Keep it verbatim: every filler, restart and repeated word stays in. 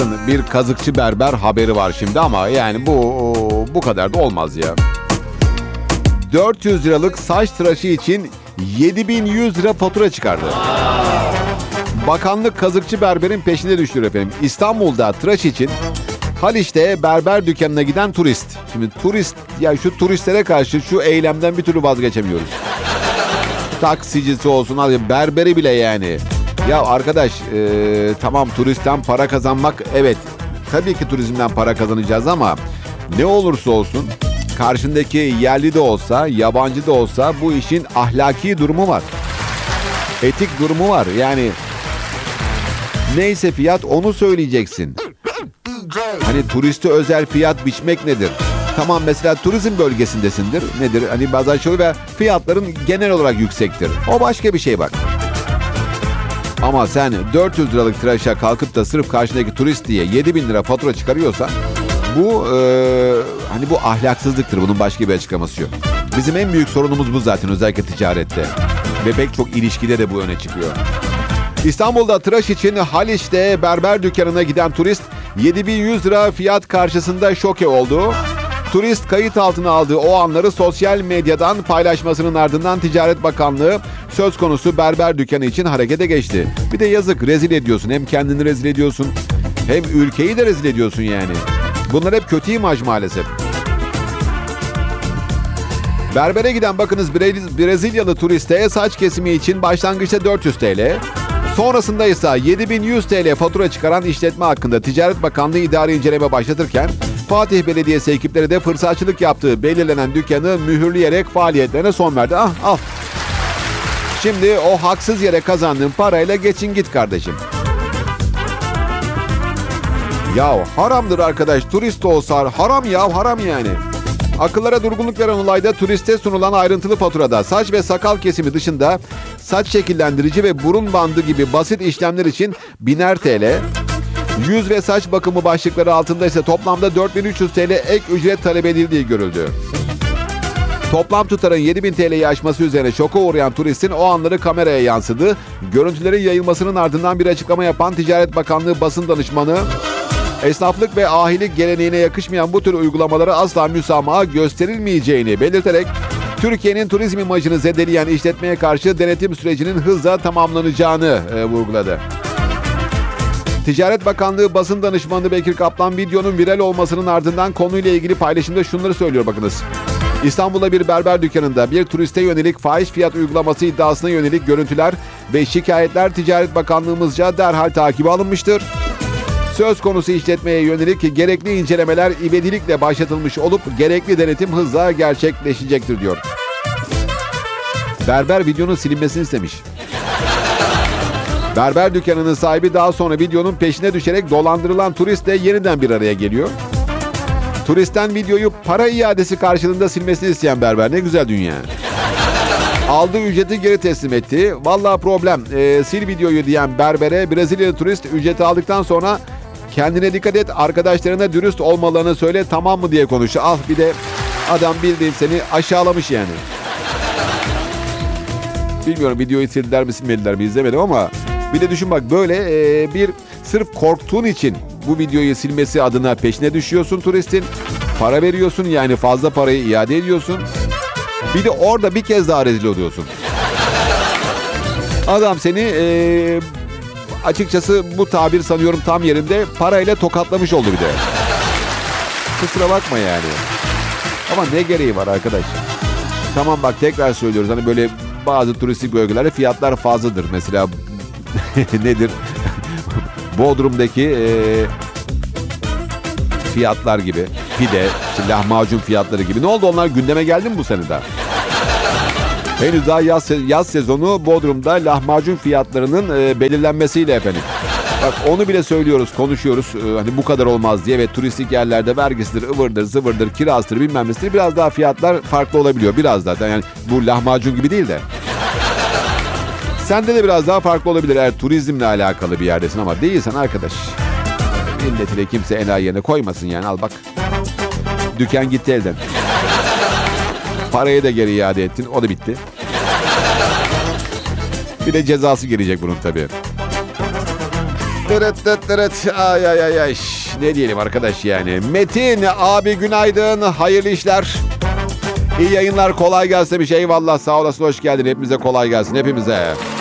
Bir kazıkçı berber haberi var şimdi ama yani bu bu kadar da olmaz ya. dört yüz liralık saç tıraşı için yedi bin yüz lira fatura çıkardı. Bakanlık kazıkçı berberin peşine düştü efendim. İstanbul'da tıraş için Haliç'te berber dükkanına giden turist. Şimdi turist, ya şu turistlere karşı şu eylemden bir türlü vazgeçemiyoruz. Taksicisi olsun, hadi berberi bile yani. Ya arkadaş e, tamam turistten para kazanmak, evet tabii ki turizmden para kazanacağız ama ne olursa olsun karşındaki yerli de olsa yabancı da olsa bu işin ahlaki durumu var. Etik durumu var yani. Neyse fiyat onu söyleyeceksin. Hani turiste özel fiyat biçmek nedir? Tamam mesela turizm bölgesindesindir. Nedir? Hani bazen şöyle ve fiyatların genel olarak yüksektir. O başka bir şey bak. Ama sen dört yüz liralık tıraşa kalkıp da sırf karşındaki turist diye yedi bin lira fatura çıkarıyorsan bu e, hani bu ahlaksızlıktır. Bunun başka bir açıklaması yok. Bizim en büyük sorunumuz bu zaten, özellikle ticarette. Ve pek çok ilişkide de bu öne çıkıyor. İstanbul'da tıraş için Haliç'te berber dükkanına giden turist yedi bin yüz lira fiyat karşısında şoke oldu. Turist kayıt altına aldığı o anları sosyal medyadan paylaşmasının ardından Ticaret Bakanlığı söz konusu berber dükkanı için harekete geçti. Bir de yazık, rezil ediyorsun. Hem kendini rezil ediyorsun hem ülkeyi de rezil ediyorsun yani. Bunlar hep kötü imaj maalesef. Berbere giden bakınız Brezilyalı turiste saç kesimi için başlangıçta dört yüz TL, sonrasında ise yedi bin yüz TL fatura çıkaran işletme hakkında Ticaret Bakanlığı idari inceleme başlatırken Fatih Belediyesi ekipleri de fırsatçılık yaptığı belirlenen dükkanı mühürleyerek faaliyetlerine son verdi. Ah al. Şimdi o haksız yere kazandığın parayla geçin git kardeşim. Ya haramdır arkadaş, turist olsa haram ya, haram yani. Akıllara durgunluk veren olayda turiste sunulan ayrıntılı faturada saç ve sakal kesimi dışında saç şekillendirici ve burun bandı gibi basit işlemler için biner T L, yüz ve saç bakımı başlıkları altında ise toplamda dört bin üç yüz TL ek ücret talep edildiği görüldü. Toplam tutarın yedi bin T L'yi aşması üzerine şoka uğrayan turistin o anları kameraya yansıdı. Görüntülerin yayılmasının ardından bir açıklama yapan Ticaret Bakanlığı basın danışmanı, esnaflık ve ahilik geleneğine yakışmayan bu tür uygulamalara asla müsamaha gösterilmeyeceğini belirterek Türkiye'nin turizm imajını zedeleyen işletmeye karşı denetim sürecinin hızla tamamlanacağını e, vurguladı. Ticaret Bakanlığı basın danışmanı Bekir Kaplan videonun viral olmasının ardından konuyla ilgili paylaşımda şunları söylüyor bakınız. İstanbul'da bir berber dükkanında bir turiste yönelik fahiş fiyat uygulaması iddiasına yönelik görüntüler ve şikayetler Ticaret Bakanlığımızca derhal takibe alınmıştır. Söz konusu işletmeye yönelik gerekli incelemeler ivedilikle başlatılmış olup gerekli denetim hızla gerçekleşecektir diyor. Berber videonun silinmesini istemiş. Berber dükkanının sahibi daha sonra videonun peşine düşerek dolandırılan turistle yeniden bir araya geliyor. Turistten videoyu para iadesi karşılığında silmesini isteyen berber, ne güzel dünya. Aldığı ücreti geri teslim etti. Vallahi problem, ee, sil videoyu diyen berbere Brezilyalı turist ücreti aldıktan sonra kendine dikkat et, arkadaşlarına dürüst olmalarını söyle, tamam mı diye konuştu. Al bir de adam bildiğin seni aşağılamış yani. Bilmiyorum videoyu sildiler mi silmediler mi izlemedim ama bir de düşün bak, böyle e, bir sırf korktuğun için bu videoyu silmesi adına peşine düşüyorsun turistin. Para veriyorsun, yani fazla parayı iade ediyorsun. Bir de orada bir kez daha rezil oluyorsun. Adam seni e, açıkçası bu tabir sanıyorum tam yerinde parayla tokatlamış oldu bir de. Kusura bakma yani. Ama ne gereği var arkadaş? Tamam bak, tekrar söylüyoruz. Hani böyle bazı turistik bölgelerde fiyatlar fazladır. Mesela nedir? Bodrum'daki e, fiyatlar gibi. Pide, işte lahmacun fiyatları gibi. Ne oldu, onlar gündeme geldi mi bu sene daha? Henüz daha yaz, yaz sezonu Bodrum'da lahmacun fiyatlarının e, belirlenmesiyle efendim. Bak onu bile söylüyoruz, konuşuyoruz. E, hani bu kadar olmaz diye ve turistik yerlerde vergisidir, ıvırdır, zıvırdır, kirasıdır, bilmem nesidir. Biraz daha fiyatlar farklı olabiliyor. Biraz daha. Yani bu lahmacun gibi değil de. Sende de biraz daha farklı olabilir eğer turizmle alakalı bir yerdesin, ama değilsen arkadaş. Milleti de kimse enayi yerine koymasın yani, al bak. Dükkan gitti elden. Parayı da geri iade ettin, o da bitti. Bir de cezası gelecek bunun tabii. Tırıt tırıt tırıt. Ay ay ay ay. Ne diyelim arkadaş yani. Metin abi günaydın. Hayırlı işler. İyi yayınlar, kolay gelsin bir şey. Eyvallah, sağ olasın, hoş geldin. Hepimize kolay gelsin, hepimize.